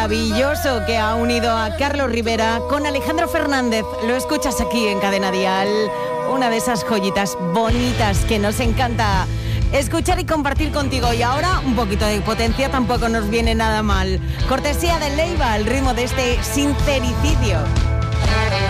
maravilloso que ha unido a Carlos Rivera con Alejandro Fernández. Lo escuchas aquí en Cadena Dial, una de esas joyitas bonitas que nos encanta escuchar y compartir contigo. Y ahora un poquito de potencia tampoco nos viene nada mal. Cortesía de Leiva, al ritmo de este Sincericidio.